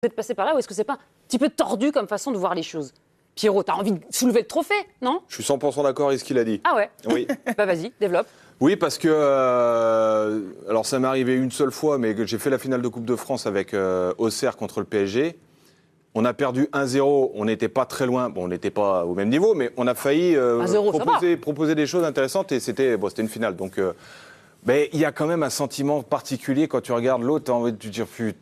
êtes passé par là ou est-ce que c'est pas un petit peu tordu comme façon de voir les choses? Pierrot, t'as envie de soulever le trophée, non? Je suis 100% d'accord avec ce qu'il a dit. Ah ouais? Oui. Bah vas-y, développe. Oui, parce que, alors ça m'est arrivé une seule fois, mais que j'ai fait la finale de Coupe de France avec Auxerre contre le PSG. On a perdu 1-0, on n'était pas très loin, bon, on n'était pas au même niveau, mais on a failli 1-0, proposer des choses intéressantes et c'était une finale. Donc, mais il y a quand même un sentiment particulier quand tu regardes l'autre, tu as envie de te dire, putain,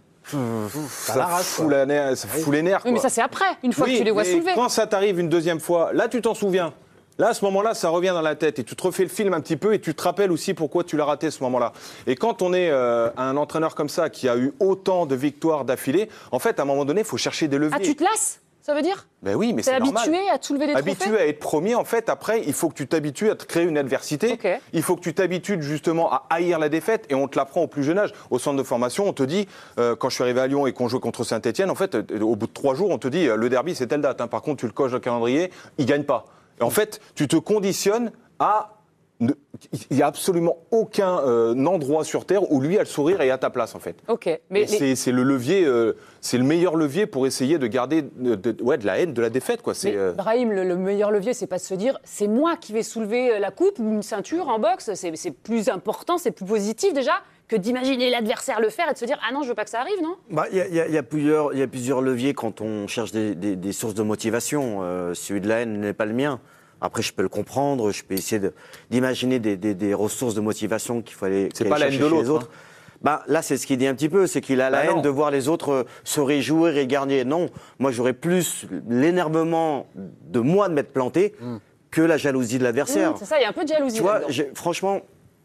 ça fout les nerfs. Oui, mais ça c'est après, une fois que tu les vois soulever. Quand ça t'arrive une deuxième fois, là tu t'en souviens. Là, à ce moment-là, ça revient dans la tête et tu te refais le film un petit peu et tu te rappelles aussi pourquoi tu l'as raté à ce moment-là. Et quand on est un entraîneur comme ça qui a eu autant de victoires d'affilée, en fait, à un moment donné, il faut chercher des leviers. Ah, tu te lasses, ça veut dire? Ben oui, mais c'est normal. T'es habitué à te soulever des trophées? Habitué à être premier, en fait, après, il faut que tu t'habitues à te créer une adversité. Okay. Il faut que tu t'habitues justement à haïr la défaite et on te l'apprend au plus jeune âge. Au centre de formation, on te dit, quand je suis arrivé à Lyon et qu'on joue contre Saint-Etienne, en fait, au bout de 3 jours, on te dit, le derby, c'est telle date. Hein. Par contre, tu le coches dans le calendrier, il gagne pas. Et en fait, tu te conditionnes à... Il n'y a absolument aucun endroit sur Terre où lui a le sourire et à ta place, en fait. Ok. Mais c'est le levier, c'est le meilleur levier pour essayer de garder de la haine, de la défaite, quoi. Brahim, le meilleur levier, c'est pas de se dire c'est moi qui vais soulever la coupe ou une ceinture en boxe. C'est plus important, c'est plus positif déjà que d'imaginer l'adversaire le faire et de se dire ah non, je veux pas que ça arrive, non? Il y a plusieurs leviers quand on cherche des sources de motivation. Celui de la haine n'est pas le mien. Après, je peux le comprendre, je peux essayer d'imaginer des ressources de motivation qu'il faut aller c'est pas la haine de l'autre. Là, c'est ce qu'il dit un petit peu, c'est qu'il a la haine de voir les autres se réjouir et gagner. Non, moi, j'aurais plus l'énervement de moi de m'être planté que la jalousie de l'adversaire. C'est ça, il y a un peu de jalousie. Tu vois, franchement,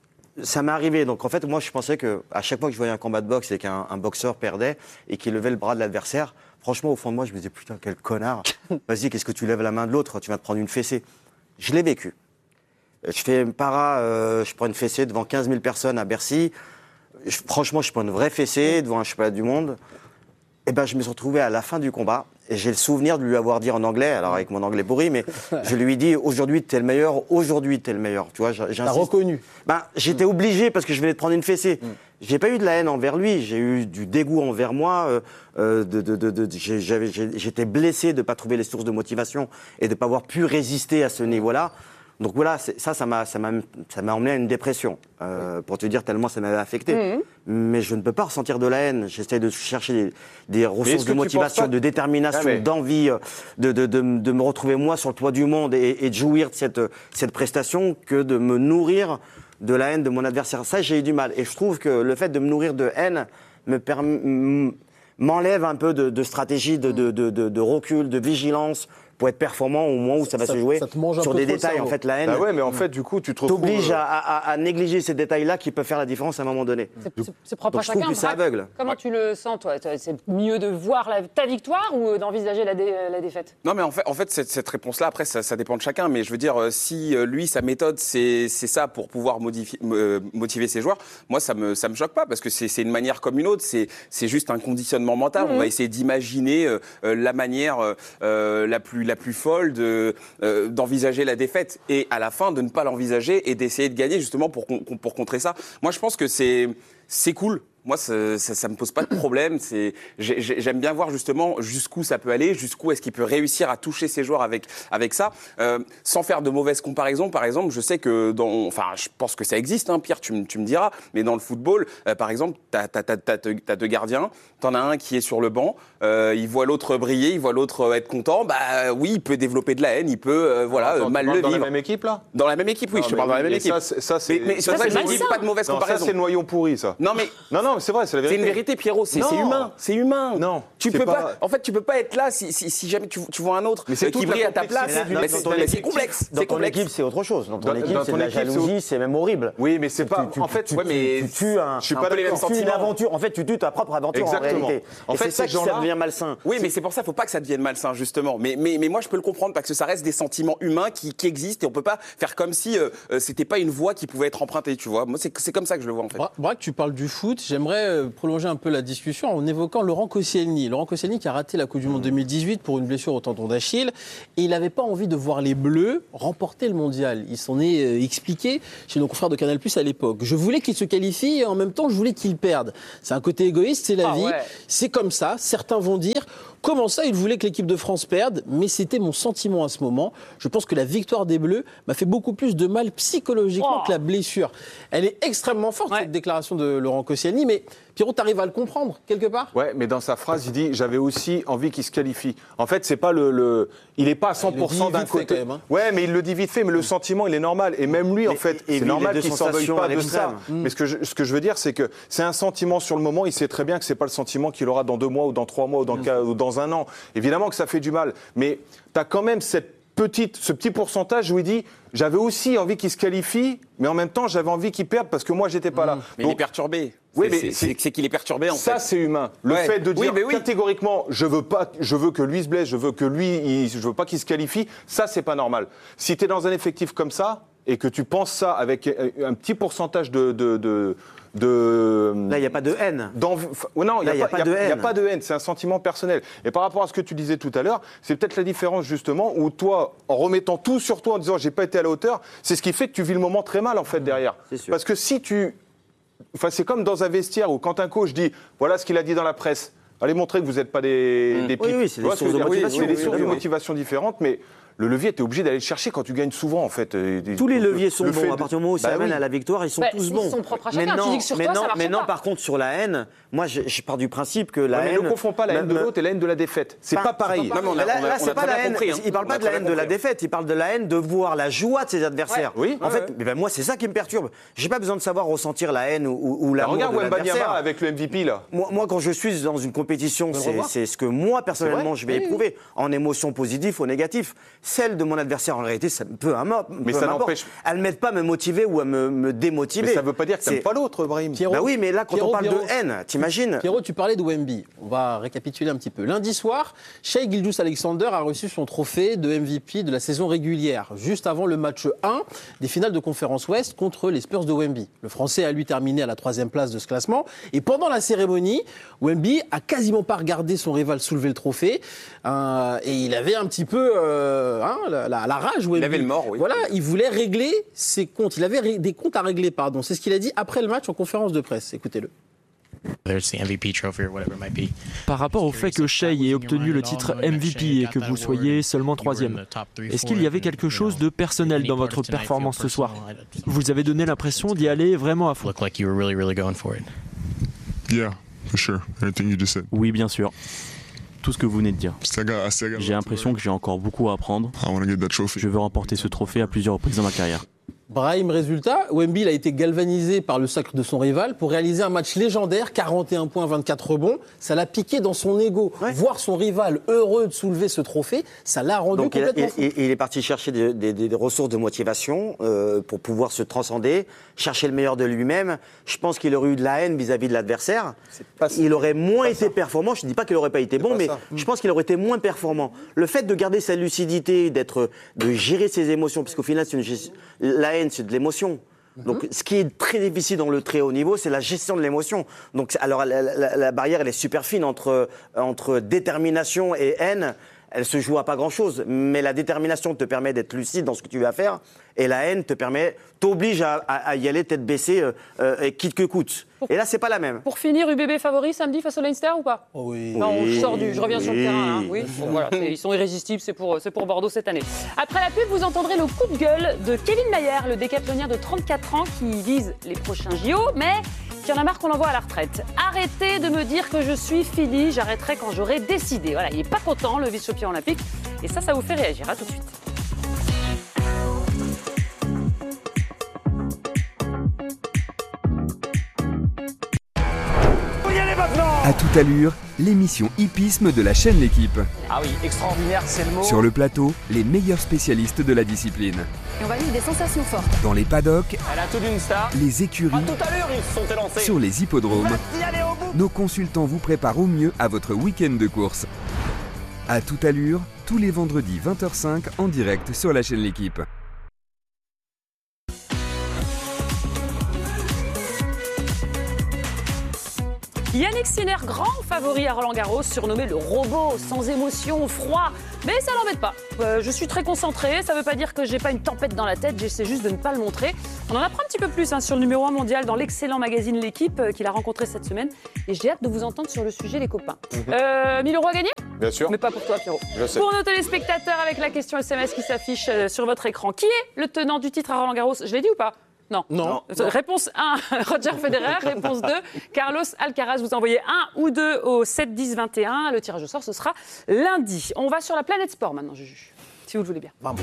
ça m'est arrivé. Donc, en fait, moi, je pensais qu'à chaque fois que je voyais un combat de boxe et qu'un boxeur perdait et qu'il levait le bras de l'adversaire, franchement, au fond de moi, je me disais, putain, quel connard. Vas-y, qu'est-ce que tu lèves la main de l'autre? Tu vas te prendre une fessée. Je l'ai vécu. Je fais une je prends une fessée devant 15 000 personnes à Bercy. Franchement, je prends une vraie fessée devant un championnat du monde. Et ben, je me suis retrouvé à la fin du combat. Et j'ai le souvenir de lui avoir dit en anglais, alors avec mon anglais pourri, mais je lui ai dit aujourd'hui t'es le meilleur, aujourd'hui t'es le meilleur. Tu vois, t'as reconnu? J'étais obligé parce que je venais de prendre une fessée. J'ai pas eu de la haine envers lui, j'ai eu du dégoût envers moi. J'étais blessé de pas trouver les sources de motivation et de pas avoir pu résister à ce niveau-là. Donc voilà, ça m'a emmené à une dépression, pour te dire tellement ça m'avait affecté. Mais je ne peux pas ressentir de la haine. J'essaie de chercher des ressources de motivation, de détermination, d'envie, de me retrouver moi sur le toit du monde et de jouir de cette prestation que de me nourrir de la haine de mon adversaire. Ça, j'ai eu du mal. Et je trouve que le fait de me nourrir de haine m'enlève un peu de stratégie, de recul, de vigilance, pour être performant au moment où ça va se jouer sur des détails. En fait, la haine. Bah ouais, mais en fait, du coup, tu te retrouves. T'obliges à négliger ces détails-là qui peuvent faire la différence à un moment donné. C'est propre Donc, à chacun. Je trouve que c'est aveugle. Comment tu le sens, toi? C'est mieux de voir ta victoire ou d'envisager la défaite? Non, mais en fait cette réponse-là, après, ça dépend de chacun. Mais je veux dire, si lui, sa méthode, c'est ça pour pouvoir motiver ses joueurs, moi, ça me choque pas parce que c'est une manière comme une autre. C'est juste un conditionnement mental. On va essayer d'imaginer la manière la plus folle d'envisager la défaite et à la fin de ne pas l'envisager et d'essayer de gagner justement pour contrer ça. Moi, je pense que c'est cool. Moi, ça me pose pas de problème. J'aime bien voir justement jusqu'où ça peut aller, jusqu'où est-ce qu'il peut réussir à toucher ses joueurs avec ça, sans faire de mauvaises comparaisons. Par exemple, je sais que je pense que ça existe, hein, Pierre, tu me diras, mais dans le football, par exemple, t'as 2 gardiens, t'en as un qui est sur le banc, il voit l'autre briller, il voit l'autre être content. Bah oui, il peut développer de la haine, il peut mal le vivre. Dans la même équipe là? Dans la même équipe, oui, je te parle dans la même équipe. Ça, c'est. Mais c'est vrai que je dis pas de mauvaise comparaison. Ça, c'est le noyau pourri, ça. Non, c'est vrai, c'est la vérité. C'est une vérité, Pierrot. C'est humain. C'est humain. Non. Tu peux pas. En fait, tu peux pas être là si jamais tu vois un autre qui brille à ta place. Mais c'est complexe. Dans ton équipe, c'est autre chose. Dans ton équipe, c'est de la jalousie, c'est même horrible. Oui, mais c'est pas. En fait, tu tues une aventure. En fait, tu tues ta propre aventure en réalité. En fait, c'est ça qui devient malsain. Oui, mais c'est pour ça, faut pas que ça devienne malsain justement. Mais moi, je peux le comprendre parce que ça reste des sentiments humains qui existent et on peut pas faire comme si c'était pas une voie qui pouvait être empruntée. Tu vois. Moi, c'est comme ça que je le vois en fait. Braque, tu parles du foot. J'aimerais j'aimerais prolonger un peu la discussion en évoquant Laurent Koscielny. Laurent Koscielny qui a raté la Coupe du Monde 2018 pour une blessure au tendon d'Achille. Et il n'avait pas envie de voir les Bleus remporter le mondial. Il s'en est expliqué chez nos confrères de Canal+ à l'époque. Je voulais qu'ils se qualifient et en même temps, je voulais qu'ils perdent. C'est un côté égoïste, c'est la vie. Ouais. C'est comme ça. Certains vont dire... Comment ça, il voulait que l'équipe de France perde, mais c'était mon sentiment à ce moment. Je pense que la victoire des Bleus m'a fait beaucoup plus de mal psychologiquement que la blessure. Elle est extrêmement forte, cette déclaration de Laurent Koscielny, mais Pierrot, t'arrives à le comprendre, quelque part ? Ouais, mais dans sa phrase, il dit « j'avais aussi envie qu'il se qualifie ». En fait, c'est pas il n'est pas à 100% d'un côté. Quand même, hein. Ouais, mais il le dit vite fait, mais le sentiment, il est normal. Et même lui, en fait, c'est normal qu'il s'en veuille pas de ça. Mais ce que je veux dire, c'est que c'est un sentiment sur le moment. Il sait très bien que c'est pas le sentiment qu'il aura dans 2 mois ou dans 3 mois ou dans 1 an. Évidemment que ça fait du mal. Mais tu as quand même ce petit pourcentage où il dit « j'avais aussi envie qu'il se qualifie, mais en même temps, j'avais envie qu'il perde parce que moi, j'étais pas là ». Mais il est perturbé. Oui, mais c'est qu'il est perturbé, en fait. Ça, c'est humain. Le fait de dire catégoriquement, je veux que lui se blesse, je veux pas qu'il se qualifie, ça, c'est pas normal. Si tu es dans un effectif comme ça, et que tu penses ça avec un petit pourcentage de Là, il n'y a pas de haine. Non, il n'y a pas de haine, c'est un sentiment personnel. Et par rapport à ce que tu disais tout à l'heure, c'est peut-être la différence justement où toi, en remettant tout sur toi, en disant j'ai pas été à la hauteur, c'est ce qui fait que tu vis le moment très mal en fait derrière. C'est sûr. Parce que si tu... Enfin, c'est comme dans un vestiaire où quand un coach dit voilà ce qu'il a dit dans la presse, allez montrer que vous n'êtes pas des pipes. Oui, c'est des sources de motivation. C'est des sources de motivation différentes, mais le levier, tu es obligé d'aller le chercher quand tu gagnes souvent, en fait. Tous les leviers sont bons. À partir du moment où ça amène à la victoire, ils sont tous bons. Ils sont propres à chacun. Tu dis que sur toi, ça marche mais non, pas. par contre, sur la haine, moi, je pars du principe que la haine... Mais ne confonds pas la haine de l'autre et la haine de la défaite. C'est pas pareil. Là, c'est pas la haine. Il parle pas de la haine de la défaite. Il parle de la haine de voir la joie de ses adversaires. Oui. En fait, moi, c'est ça qui me perturbe. J'ai pas besoin de savoir ressentir la haine ou l'amour de l'adversaire. Regarde Wembanyama avec le MVP, là. Moi, quand je suis dans une compétition, c'est ce que moi, personnellement, je vais éprouver, en émotions positives ou négatives. Celle de mon adversaire, en réalité, ça peut m'importe. Mais ça n'empêche. Elles ne m'aident pas à me motiver ou à me démotiver. Mais ça ne veut pas dire que tu n'aimes pas l'autre, Brahim. Bah oui, mais là, quand on parle de haine, t'imagines. Pierrot, tu parlais de Wemby. On va récapituler un petit peu. Lundi soir, Shai Gilgeous-Alexander a reçu son trophée de MVP de la saison régulière, juste avant le match 1 des finales de Conférence Ouest contre les Spurs de Wemby. Le Français a lui terminé à la 3e place de ce classement. Et pendant la cérémonie, Wemby a quasiment pas regardé son rival soulever le trophée. Et il avait un petit peu la rage. Wemby. Il avait le mort, oui. Voilà, il voulait régler ses comptes. Il avait des comptes à régler, pardon. C'est ce qu'il a dit après le match en conférence de presse. Écoutez-le. Par rapport au fait que Shai ait obtenu le titre MVP et que vous soyez seulement 3e, est-ce qu'il y avait quelque chose de personnel dans votre performance ce soir ? Vous avez donné l'impression d'y aller vraiment à fond. Oui, bien sûr. Tout ce que vous venez de dire. J'ai l'impression que j'ai encore beaucoup à apprendre. Je veux remporter ce trophée à plusieurs reprises dans ma carrière. Brahim, résultat, Wemby a été galvanisé par le sacre de son rival pour réaliser un match légendaire, 41 points, 24 rebonds. Ça l'a piqué dans son ego. Ouais. Voir son rival heureux de soulever ce trophée, ça l'a rendu complètement fou. Il est parti chercher des ressources de motivation pour pouvoir se transcender, chercher le meilleur de lui-même. Je pense qu'il aurait eu de la haine vis-à-vis de l'adversaire. Il aurait moins été performant. Je ne dis pas qu'il n'aurait pas été bon, mais je pense qu'il aurait été moins performant. Le fait de garder sa lucidité, de gérer ses émotions, parce qu'au final, la haine, c'est de l'émotion. Donc, ce qui est très difficile dans le très haut niveau, c'est la gestion de l'émotion. Donc, alors, la barrière, elle est super fine entre détermination et haine. Elle se joue à pas grand-chose, mais la détermination te permet d'être lucide dans ce que tu vas faire, et la haine t'oblige à y aller tête baissée, quitte que coûte. Et là, c'est pas la même. Pour finir, UBB favori samedi face au Leinster ou pas ? Oh oui. Non, je reviens sur le terrain. Hein. Oui, bon, voilà, ils sont irrésistibles, c'est pour Bordeaux cette année. Après la pub, vous entendrez le coup de gueule de Kevin Mayer, le décathlonien de 34 ans qui vise les prochains JO, mais qui en a marre qu'on l'envoie à la retraite. Arrêtez de me dire que je suis fini, j'arrêterai quand j'aurai décidé. Voilà, il n'est pas content, le vice-champion olympique. Et ça vous fait réagir. À tout de suite. À toute allure, l'émission hippisme de la chaîne L'Équipe. Ah oui, extraordinaire, c'est le mot. Sur le plateau, les meilleurs spécialistes de la discipline. Et on va vivre des sensations fortes. Dans les paddocks, Elle a tout d'une star. les écuries, À tout à l'heure, ils se sont élancés. sur les hippodromes, Y aller au bout. nos consultants vous préparent au mieux à votre week-end de course. À toute allure, tous les vendredis 20h05 en direct sur la chaîne L'Équipe. Yannick Sinner, grand favori à Roland-Garros, surnommé le robot, sans émotion, froid. Mais ça l'embête pas. Je suis très concentré, ça veut pas dire que j'ai pas une tempête dans la tête, j'essaie juste de ne pas le montrer. On en apprend un petit peu plus sur le numéro 1 mondial dans l'excellent magazine L'Équipe qu'il a rencontré cette semaine. Et j'ai hâte de vous entendre sur le sujet, les copains. 1000 euros à gagner ? Bien sûr. Mais pas pour toi, Pierrot. Je sais. Pour nos téléspectateurs, avec la question SMS qui s'affiche sur votre écran. Qui est le tenant du titre à Roland-Garros ? Je l'ai dit ou pas ? Non. Réponse 1, Roger Federer. Réponse 2, Carlos Alcaraz. Vous envoyez 1 ou 2 au 7 10 21. Le tirage au sort, ce sera lundi. On va sur la planète sport maintenant, Juju, si vous le voulez bien. Bravo.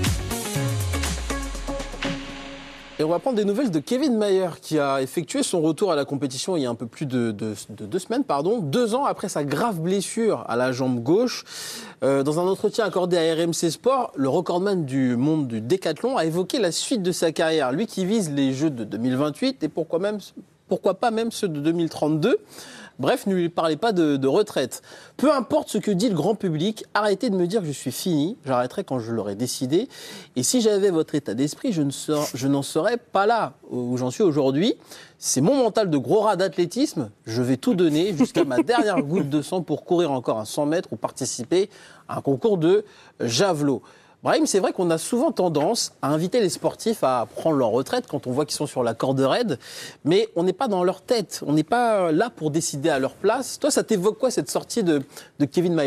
Et on va prendre des nouvelles de Kevin Mayer qui a effectué son retour à la compétition il y a un peu plus de 2 semaines, 2 ans après sa grave blessure à la jambe gauche. Dans un entretien accordé à RMC Sport, le recordman du monde du décathlon a évoqué la suite de sa carrière. Lui qui vise les Jeux de 2028 et pourquoi pas même ceux de 2032. Bref, ne lui parlez pas de retraite. Peu importe ce que dit le grand public, arrêtez de me dire que je suis fini, j'arrêterai quand je l'aurai décidé. Et si j'avais votre état d'esprit, je n'en serais pas là où j'en suis aujourd'hui. C'est mon mental de gros rat d'athlétisme, je vais tout donner jusqu'à ma dernière goutte de sang pour courir encore un 100 mètres ou participer à un concours de javelot. Brahim, c'est vrai qu'on a souvent tendance à inviter les sportifs à prendre leur retraite quand on voit qu'ils sont sur la corde raide, mais on n'est pas dans leur tête, on n'est pas là pour décider à leur place. Toi, ça t'évoque quoi cette sortie de Kevin Mayer ?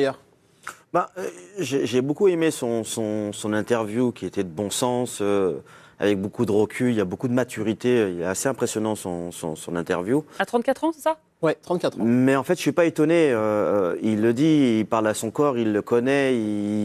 J'ai beaucoup aimé son interview qui était de bon sens, avec beaucoup de recul, il y a beaucoup de maturité, il est assez impressionnant son interview. À 34 ans, c'est ça ? Ouais, 34 ans. Mais en fait, je ne suis pas étonné, il le dit, il parle à son corps, il le connaît,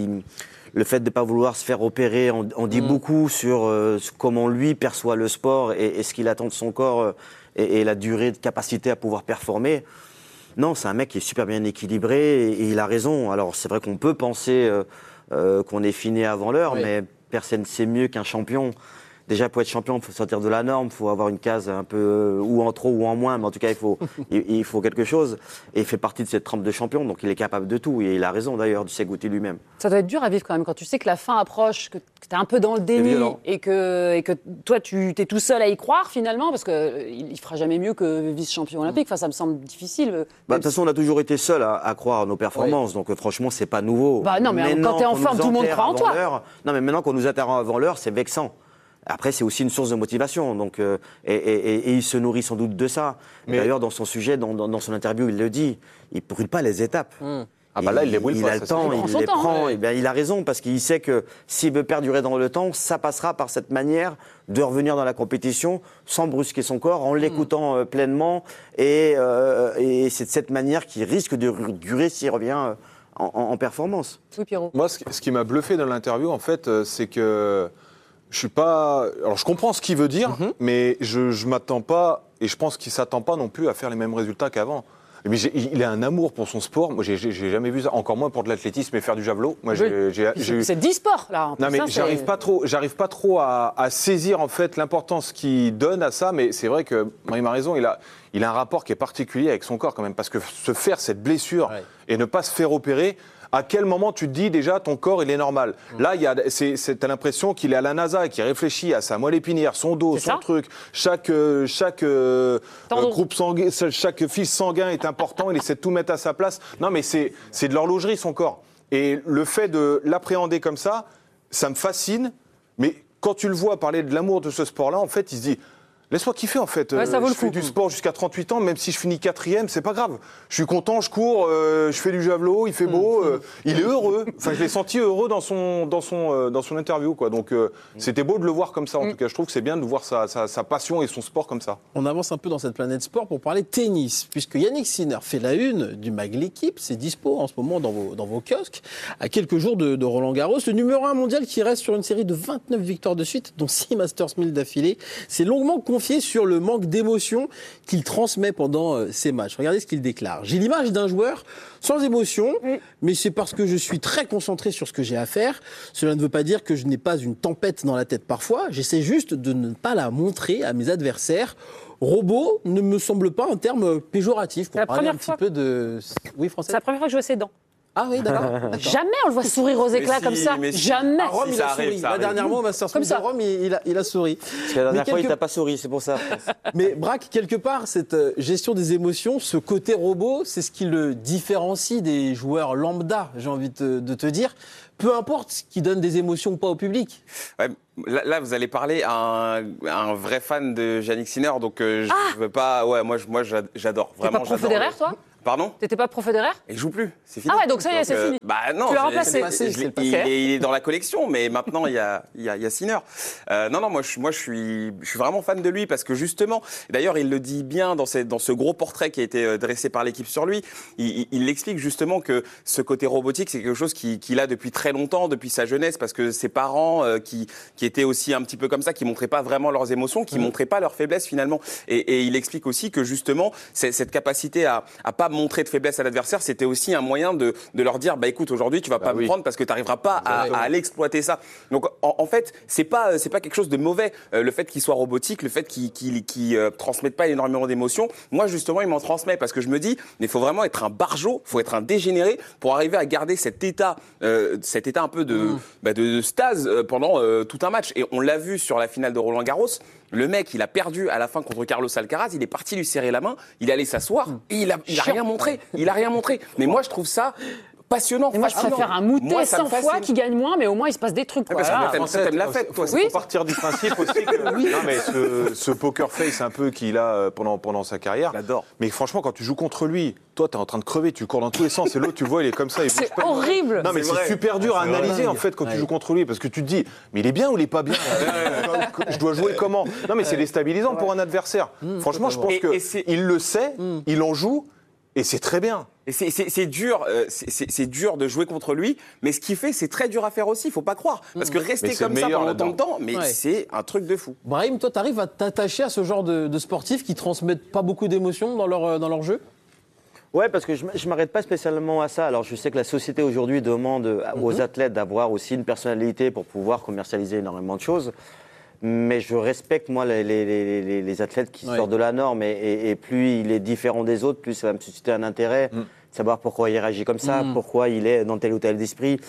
le fait de ne pas vouloir se faire opérer, on dit beaucoup sur comment lui perçoit le sport et ce qu'il attend de son corps et la durée de capacité à pouvoir performer. Non, c'est un mec qui est super bien équilibré et il a raison. Alors c'est vrai qu'on peut penser qu'on est fini avant l'heure, mais personne ne sait mieux qu'un champion. Déjà, pour être champion, il faut sortir de la norme, il faut avoir une case un peu ou en trop ou en moins, mais en tout cas, il faut quelque chose. Et il fait partie de cette trempe de champion, donc il est capable de tout. Et il a raison d'ailleurs de s'écouter lui-même. Ça doit être dur à vivre quand même, quand tu sais que la fin approche, que tu es un peu dans le déni et que toi, tu es tout seul à y croire finalement, parce qu'il ne fera jamais mieux que vice-champion olympique. Enfin, ça me semble difficile. De toute façon, on a toujours été seul à croire à nos performances, donc franchement, c'est pas nouveau. Non, mais quand tu es en forme, tout le monde croit en toi. Non, mais maintenant qu'on nous atterre avant l'heure, c'est vexant. Après, c'est aussi une source de motivation, donc, et il se nourrit sans doute de ça. Mais d'ailleurs, dans son sujet, dans son interview, il le dit, il ne brûle pas les étapes. Là, il les brûle pas. Il a le temps, il les prend. Et bien, il a raison, parce qu'il sait que s'il veut perdurer dans le temps, ça passera par cette manière de revenir dans la compétition sans brusquer son corps, en l'écoutant pleinement. Et c'est de cette manière qu'il risque de durer s'il revient en performance. Oui, Pierrot. Moi, ce qui m'a bluffé dans l'interview, en fait, c'est que je suis pas. Alors, je comprends ce qu'il veut dire, mais je m'attends pas, et je pense qu'il s'attend pas non plus à faire les mêmes résultats qu'avant. Mais il a un amour pour son sport. Moi, j'ai jamais vu ça. Encore moins pour de l'athlétisme et faire du javelot. Moi, c'est 10 sports là. Non, mais j'arrive pas trop à saisir en fait l'importance qu'il donne à ça. Mais c'est vrai que il a raison. Il a un rapport qui est particulier avec son corps quand même, parce que se faire cette blessure et ne pas se faire opérer. À quel moment tu te dis déjà ton corps il est normal ? Là, t'as l'impression qu'il est à la NASA et qu'il réfléchit à sa moelle épinière, son dos, son truc. Chaque groupe sanguin, chaque fils sanguin est important. Il essaie de tout mettre à sa place. Non, mais c'est de l'horlogerie son corps. Et le fait de l'appréhender comme ça me fascine. Mais quand tu le vois parler de l'amour de ce sport-là, en fait, il se dit. Laisse-moi kiffer en fait. Je fais du sport jusqu'à 38 ans, même si je finis 4e, c'est pas grave. Je suis content, je cours, je fais du javelot, il fait beau, il est heureux. Enfin, je l'ai senti heureux dans son interview, quoi. Donc c'était beau de le voir comme ça. En tout cas, je trouve que c'est bien de voir sa passion et son sport comme ça. On avance un peu dans cette planète sport pour parler tennis, puisque Yannick Sinner fait la une du mag L'Équipe. C'est dispo en ce moment dans vos kiosques, à quelques jours de Roland-Garros. Le numéro 1 mondial qui reste sur une série de 29 victoires de suite, dont 6 Masters 1000 d'affilée. C'est longuement confié sur le manque d'émotion qu'il transmet pendant ses matchs. Regardez ce qu'il déclare. J'ai l'image d'un joueur sans émotion, mais c'est parce que je suis très concentré sur ce que j'ai à faire. Cela ne veut pas dire que je n'ai pas une tempête dans la tête parfois. J'essaie juste de ne pas la montrer à mes adversaires. Robot ne me semble pas un terme péjoratif pour parler un petit peu de... Oui, Français ? C'est la première fois que je vois ses dents. Ah oui, d'accord. Jamais on le voit sourire aux éclats comme ça. Jamais. À Rome, Si il ça a arrive, souri. ça La arrive. dernière fois, au Masters Comme de ça. Rome, il a souri. Parce que la dernière fois, il t'a pas souri, c'est pour ça. Mais Braque, quelque part, cette gestion des émotions, ce côté robot, c'est ce qui le différencie des joueurs lambda, j'ai envie de te dire. Peu importe ce qui donne des émotions ou pas au public. Ouais, là, vous allez parler à un vrai fan de Jannik Sinner, donc je veux pas. Ouais, moi j'adore. T'es pas Vraiment, pro j'adore. Federer, toi? Pardon? T'étais pas pro Federer? Il joue plus, c'est fini. Ah ouais, donc ça y est, c'est fini. Bah non, Tu l'as je- remplacé. c'est le passé, c'est le passé. il est dans la collection, mais maintenant il y a Sinner. Non, moi je suis vraiment fan de lui parce que justement, d'ailleurs il le dit bien dans ce gros portrait qui a été dressé par l'équipe sur lui. Il explique justement que ce côté robotique, c'est quelque chose qu'il a depuis très longtemps, depuis sa jeunesse, parce que ses parents qui étaient aussi un petit peu comme ça, qui montraient pas vraiment leurs émotions, qui montraient pas leurs faiblesses finalement. Et il explique aussi que justement cette capacité à pas montrer de faiblesse à l'adversaire, c'était aussi un moyen de leur dire, bah écoute, aujourd'hui tu vas pas me prendre parce que tu n'arriveras pas à aller exploiter ça. Donc en fait, c'est pas quelque chose de mauvais, le fait qu'il soit robotique, le fait qu'il transmette pas énormément d'émotions. Moi justement, il m'en transmet parce que je me dis, mais il faut vraiment être un barjot, faut être un dégénéré pour arriver à garder cet état un peu de stase pendant tout un match. Et on l'a vu sur la finale de Roland-Garros. Le mec, il a perdu à la fin contre Carlos Alcaraz, il est parti lui serrer la main, il est allé s'asseoir et il a rien montré. Il a rien montré. Mais moi, je trouve ça passionnant. Et moi, je fascinant. préfère un moutet Moi, ça 100 me fois fascine. qui gagne moins, mais au moins il se passe des trucs. Quoi. Parce que Voilà. toi, t'aimes la fête, toi. Oui. Il faut partir du principe aussi que non, mais ce poker face un peu qu'il a pendant sa carrière. J'adore. Mais franchement, quand tu joues contre lui, toi, t'es en train de crever, tu cours dans tous les sens, et l'autre, tu le vois, il est comme ça. Il bouge C'est pas. horrible. Non, mais C'est c'est vrai. super dur à C'est vrai. analyser en fait quand tu joues contre lui, parce que tu te dis, mais il est bien ou il est pas bien Je dois jouer comment? Non, mais c'est déstabilisant pour un adversaire. Franchement, je pense qu'il le sait, il en joue, et c'est très bien. Et c'est dur, c'est dur de jouer contre lui, mais ce qu'il fait, c'est très dur à faire aussi. Il faut pas croire, parce que rester Mais c'est comme le ça meilleur pendant tant de là-dedans. temps, mais Ouais. c'est un truc de fou. Brahim, toi, t'arrives à t'attacher à ce genre de sportifs qui transmettent pas beaucoup d'émotions dans leur jeu? Ouais, parce que je m'arrête pas spécialement à ça. Alors, je sais que la société aujourd'hui demande aux athlètes d'avoir aussi une personnalité pour pouvoir commercialiser énormément de choses. Mais je respecte, moi, les athlètes qui sortent de la norme. Et plus il est différent des autres, plus ça va me susciter un intérêt. Savoir pourquoi il réagit comme ça, pourquoi il est dans tel ou tel esprit.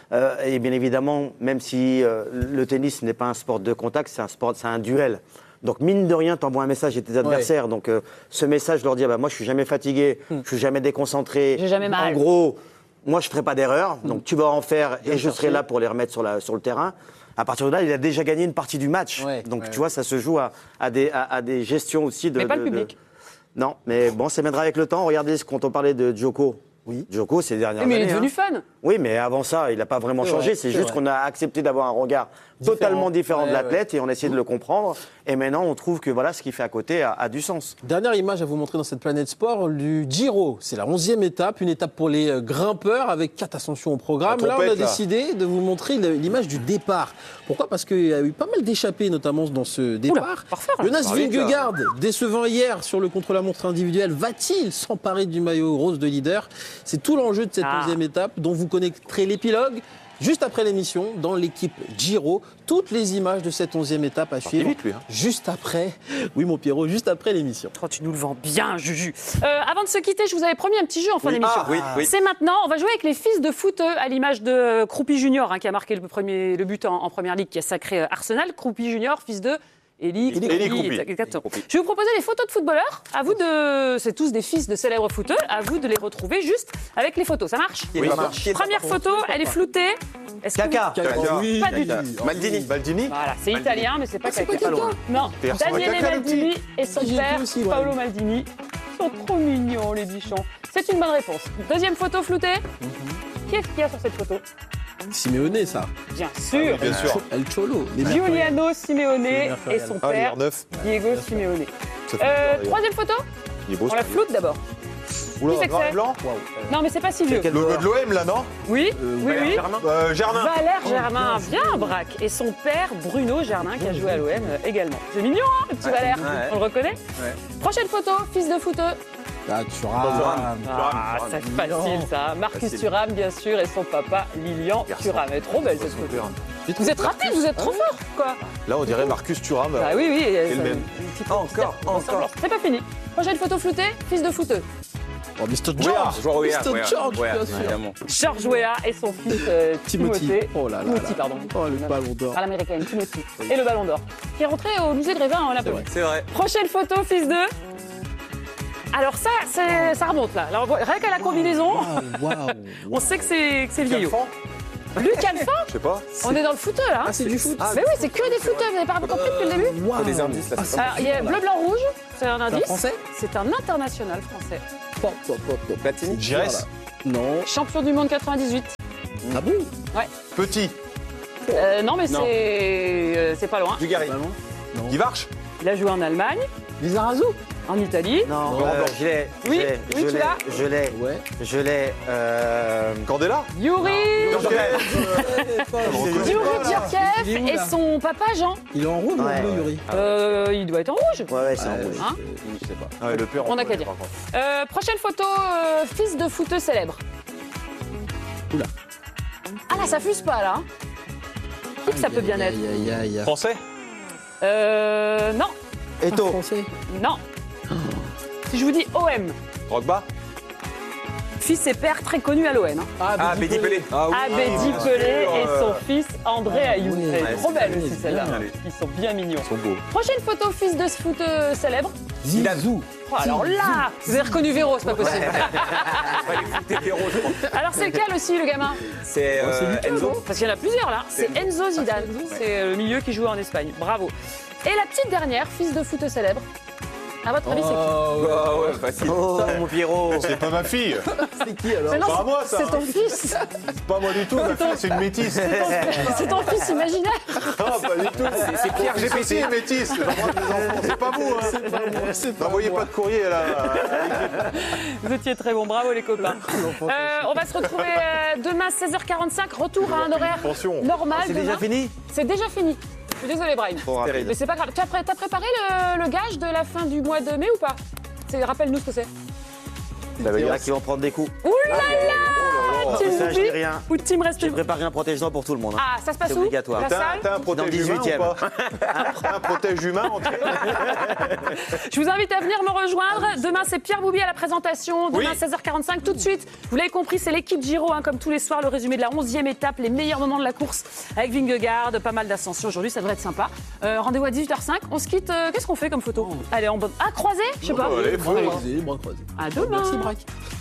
Et bien évidemment, même si le tennis n'est pas un sport de contact, c'est un duel. Donc, mine de rien, t'envoies un message à tes adversaires. Donc, ce message, leur dire, moi, je suis jamais fatigué, je suis jamais déconcentré. J'ai jamais mal. En gros, moi, je ferai pas d'erreur. Donc, tu vas en faire et je serai là pour les remettre sur le terrain. À partir de là, il a déjà gagné une partie du match. Donc, tu vois, ça se joue à des gestions aussi de... Mais pas le public. Non, mais bon, ça viendra avec le temps. Regardez, quand on parlait de Djoko. Oui. Djoko, ces dernières années. Mais il est devenu fun. Oui, mais avant ça, il n'a pas vraiment changé. C'est juste qu'on a accepté d'avoir un regard totalement différent de l'athlète et on a essayé de le comprendre. Et maintenant, on trouve que voilà, ce qu'il fait à côté a du sens. Dernière image à vous montrer dans cette planète sport, du Giro. C'est la 11e étape, une étape pour les grimpeurs avec 4 ascensions au programme. La Là, on a trompette, là. décidé de vous montrer l'image du départ. Pourquoi? Parce qu'il y a eu pas mal d'échappées, notamment dans ce départ. parfait, là. Jonas Ça va vite, là. Vingegaard, décevant hier sur le contre-la-montre individuel, va-t-il s'emparer du maillot rose de leader? C'est tout l'enjeu de cette 11e étape dont vous connaîtrez l'épilogue juste après l'émission dans l'équipe Giro. Toutes les images de cette 11e étape à suivre vite, lui, hein. juste après. Oui, mon Pierrot, juste après l'émission. Oh, tu nous le vends bien, Juju. Avant de se quitter, je vous avais promis un petit jeu en fin d'émission. oui. C'est maintenant. On va jouer avec les fils de foot à l'image de Croupi Junior, qui a marqué le but en première ligue, qui a sacré Arsenal. Croupi Junior, fils de Élie Croupi. Exactement. Je vais vous proposer des photos de footballeurs. À vous c'est tous des fils de célèbres footeux. À vous de les retrouver juste avec les photos. Ça marche? Oui, ça marche. Première photo, elle est floutée. Est-ce que Caca. Oui, Pas du tout. Baldini. Voilà, c'est italien, mais c'est pas Caca. loin. Non, Il ressemble à Daniele Caca, le Maldini petit. et son J'ai vu père, aussi, ouais. Paolo Maldini, sont trop mignons, les bichons. C'est une bonne réponse. Deuxième photo floutée. Qui est-ce qu'il y a sur cette photo? Simeone, ça. Bien sûr. Bien sûr. El Cholo. Giuliano Simeone et son Ah, père, il est 9. Diego Simeone. Ça fait bizarre, Troisième photo. il est beau. On la floute d'abord. Oula, Qui c'est que noir et c'est blanc. Non, mais c'est pas si vieux. Quel Logo joueur de l'OM, là, non Oui, oui. Germain. Valère Germain, bien Braque. Et son père, Bruno Germain, qui a joué à l'OM également. C'est mignon, hein, le petit Valère. On le reconnaît. Prochaine photo, fils de footeux. Ah, Thuram. Ah, c'est facile ça. Marcus Thuram, bien sûr, et son papa, Lilian Thuram. Elle est trop belle cette photo. Vous êtes rapide, vous êtes trop fort, quoi. Là, on dirait Marcus Thuram. Ah oui, oui. le même. Encore. C'est pas fini. Prochaine photo floutée, fils de footeux. Oh, Mr. Weah, George. joueur Weah, Mr. Weah, George, Weah, bien sûr. évidemment. George Weah et son fils Timothy. Timothée. Oh là là Timothy, là. pardon. Oh, le ballon d'or. À l'américaine, Timothy. Et le ballon d'or. Qui est rentré au musée de Revin en Laponie. C'est vrai. Prochaine photo, fils de. Alors ça remonte là. Alors, rien qu'à la combinaison, on sait que c'est le vieillot. Luc Alphand. Je sais pas. On est dans le footeux là. Ah, c'est du foot. Mais oui, c'est que des footeux. Vous n'avez pas compris depuis le début? Wow. Des indices là. Alors, il y a bleu, blanc, rouge. C'est un indice. Français? C'est un international français. Platini. Giresse. Non. Champion du monde 98. Ah bon? Petit. Non, mais c'est pas loin. Dugarry. Guy Varche. Il a joué en Allemagne, Lizarazu? en Italie. Non, je l'ai. Oui, je oui, tu l'ai, l'as. Ouais. Je l'ai. Candela. Yuri Djurkaeff Il est où, et là son papa Jean. Il est en rouge ou en Ouais. bleu, Yuri? Il doit être en rouge. Ouais, c'est en rouge. Hein Je sais pas. Ah ouais, le père. On n'a qu'à dire. Prochaine photo, fils de footeux célèbre. Oula. Ah là, ça fuse pas là. Qui que ça peut bien être? Aïe, aïe, aïe. Français. Non, Eto. Français. non. Si je vous dis OM, Drogba. fils et père très connus à l'ON. Hein. Ah, Bédi Pelé. Abedi Pelé et son fils André Ayew. oui. Elle est Ouais, trop belle c'est aussi bien, celle-là. bien. Ils sont bien mignons. Ils sont beaux. Prochaine photo, fils de foot célèbre. Zizou. Oh, alors là, vous avez reconnu Véro, c'est pas possible. T'es Véro, je crois. Alors c'est lequel aussi le gamin? C'est Enzo. Parce qu'il y en a plusieurs là. C'est Enzo Zidane. C'est le milieu qui jouait en Espagne. Bravo. Et la petite dernière, fils de foot célèbre. À votre avis, c'est qui? Ah ouais, facile. Oh, mon Pierrot. C'est pas ma fille. C'est qui alors? Mais non, pas moi, ça, c'est ton fils. C'est pas moi du tout. Ma fille, c'est une métisse. C'est ton fils imaginaire. Ah, pas du tout. C'est Pierre GPT. C'est métisse. J'embrasse mes enfants. C'est pas vous. Hein. N'envoyez pas de courrier là. Vous étiez très bons. Bravo les copains. On va se retrouver demain 16h45. Retour à un horaire Attention. normal. C'est demain. déjà fini? C'est déjà fini. Je suis désolée, Brahim. Trop rapide. Mais c'est pas grave. T'as préparé le gage de la fin du mois de mai ou pas? Rappelle-nous ce que c'est. Ça veut dire qu'ils vont prendre des coups. Ouh là là, Team Ça, je dis Loupi rien. ou Team Reste J'ai préparé un protège-dents pour tout le monde. hein. Ah, ça se passe C'est où? obligatoire. La salle? T'as un protège Dans le humain ou 18e. pas? T'as un protège humain en tête? Je vous invite à venir me rejoindre. Demain, c'est Pierre Boubi à la présentation. Demain, 16h45. Tout de suite, vous l'avez compris, c'est l'équipe Giro, hein, comme tous les soirs, le résumé de la 11e étape, les meilleurs moments de la course avec Vingegaard, pas mal d'ascensions aujourd'hui, ça devrait être sympa. Rendez-vous à 18h05. On se quitte. Qu'est-ce qu'on fait comme photo? Allez, en bonne. Ah, croisé? Je sais pas. Allez, Bras croisés, bras croisés. À demain. Merci, Braque.